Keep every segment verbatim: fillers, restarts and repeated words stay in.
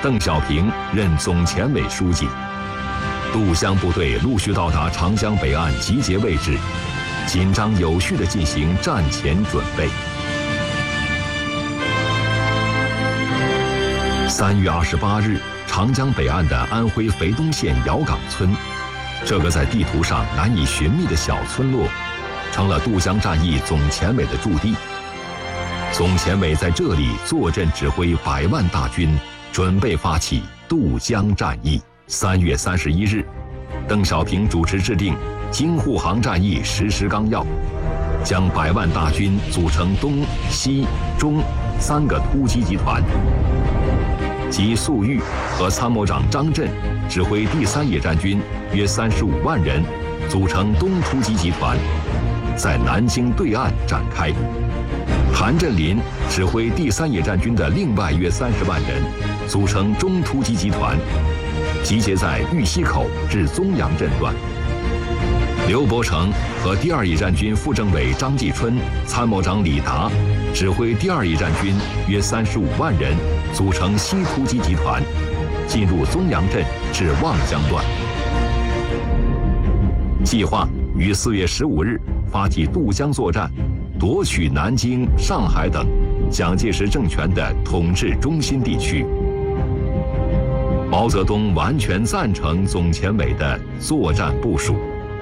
邓小平任总前委书记。渡湘部队陆续到达长江北岸集结位置，紧张有序地进行战前准备。三月二十八日，长江北岸的安徽肥东县姚岗村，这个在地图上难以寻觅的小村落，成了渡江战役总前委的驻地。总前委在这里坐镇指挥百万大军，准备发起渡江战役。三月三十一日，邓小平主持制定京沪杭战役实施纲要，将百万大军组成东西中三个突击集团，即粟裕和参谋长张震指挥第三野战军约三十五万人，组成东突击集团，在南京对岸展开。韩振林指挥第三野战军的另外约三十万人，组成中突击集团，集结在玉溪口至宗阳镇段。刘伯承和第二野战军副政委张继春、参谋长李达指挥第二野战军约三十五万人，组成西突击集团，进入宗阳镇至望江段。计划于四月十五日发起渡江作战，夺取南京、上海等蒋介石政权的统治中心地区。毛泽东完全赞成总前委的作战部署。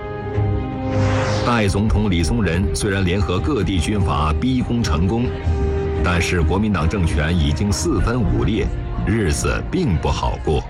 代总统李宗仁虽然联合各地军阀逼宫成功，但是国民党政权已经四分五裂，日子并不好过。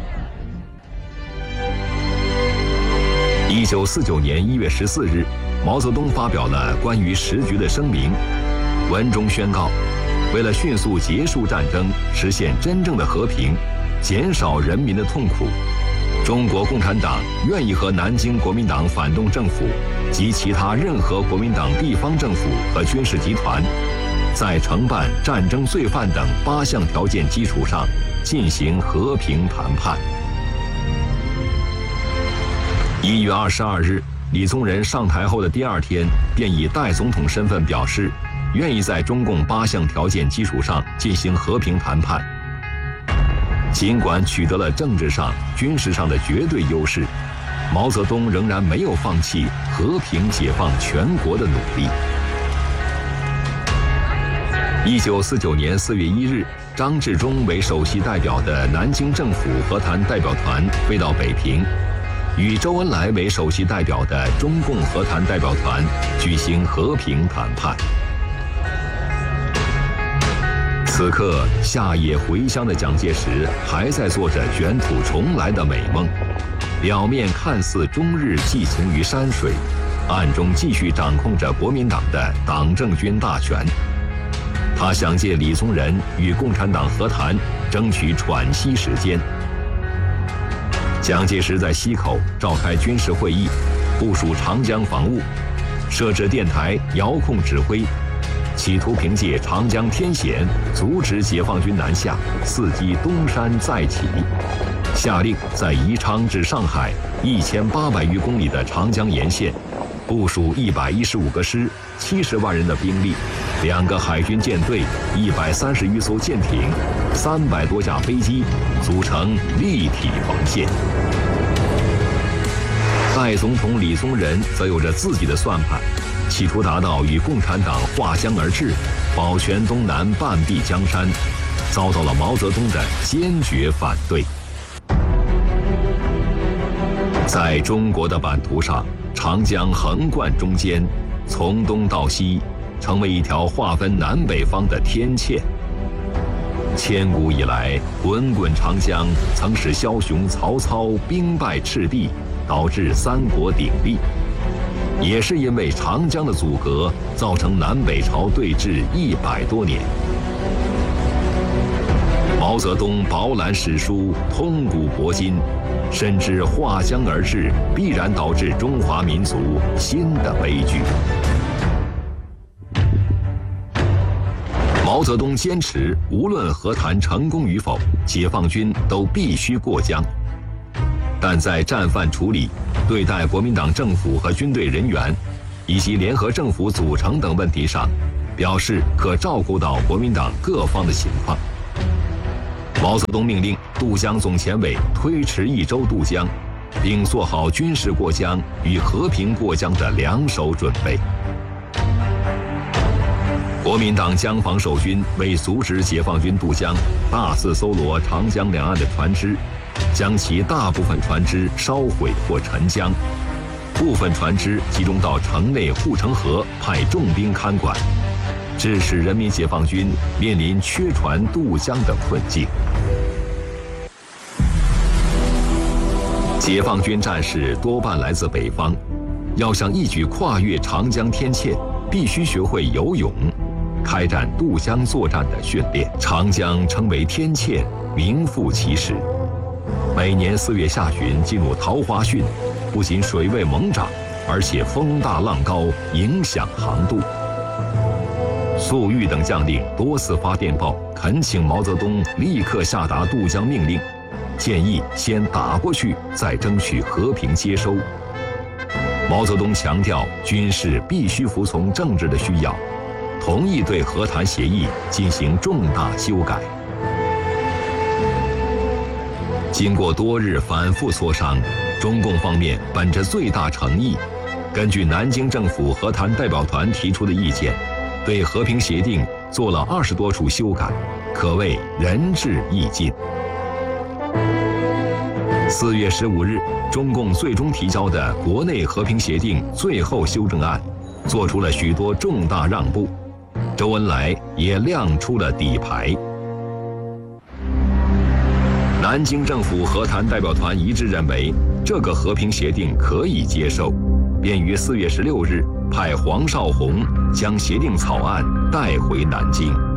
一九四九年一月十四日，毛泽东发表了关于时局的声明，文中宣告，为了迅速结束战争，实现真正的和平，减少人民的痛苦，中国共产党愿意和南京国民党反动政府及其他任何国民党地方政府和军事集团，在承办战争罪犯等八项条件基础上进行和平谈判。一月二十二日，李宗仁上台后的第二天，便以代总统身份表示，愿意在中共八项条件基础上进行和平谈判。尽管取得了政治上、军事上的绝对优势，毛泽东仍然没有放弃和平解放全国的努力。一九四九年四月一日，张治中为首席代表的南京政府和谈代表团飞到北平，与周恩来为首席代表的中共和谈代表团举行和平谈判。此刻，夏野回乡的蒋介石还在做着卷土重来的美梦，表面看似终日寄情于山水，暗中继续掌控着国民党的党政军大权。他想借李宗仁与共产党和谈，争取喘息时间。蒋介石在溪口召开军事会议，部署长江防务，设置电台遥控指挥，企图凭借长江天险阻止解放军南下，伺机东山再起。下令在宜昌至上海一千八百余公里的长江沿线，部署一百一十五个师、七十万人的兵力，两个海军舰队、一百三十余艘舰艇、三百多架飞机，组成立体防线。代总统李宗仁则有着自己的算盘，企图达到与共产党划江而治，保全东南半壁江山，遭到了毛泽东的坚决反对。在中国的版图上，长江横贯中间，从东到西，成为一条划分南北方的天堑。千古以来，滚滚长江曾使枭雄曹操兵败赤壁，导致三国鼎立，也是因为长江的阻隔，造成南北朝对峙一百多年。毛泽东饱览史书，通古博今，深知划江而治必然导致中华民族新的悲剧。毛泽东坚持，无论和谈成功与否，解放军都必须过江。但在战犯处理、对待国民党政府和军队人员，以及联合政府组成等问题上，表示可照顾到国民党各方的情况。 毛泽东命令渡江总前委推迟一周渡江，并做好军事过江与和平过江的两手准备。国民党江防守军为阻止解放军渡江，大肆搜罗长江两岸的船只，将其大部分船只烧毁或沉江，部分船只集中到城内护城河派重兵看管，致使人民解放军面临缺船渡江的困境。解放军战士多半来自北方，要想一举跨越长江天堑，必须学会游泳，开展渡江作战的训练。长江称为天堑，名副其实。每年四月下旬进入桃花汛，不仅水位猛涨，而且风大浪高，影响航渡。粟裕等将领多次发电报恳请毛泽东立刻下达渡江命令，建议先打过去，再争取和平接收。毛泽东强调军事必须服从政治的需要，同意对和谈协议进行重大修改。经过多日反复磋商，中共方面本着最大诚意，根据南京政府和谈代表团提出的意见，对和平协定做了二十多处修改，可谓仁至义尽。四月十五日，中共最终提交的国内和平协定最后修正案，做出了许多重大让步，周恩来也亮出了底牌。南京政府和谈代表团一致认为，这个和平协定可以接受，便于四月十六日派黄绍竑将协定草案带回南京。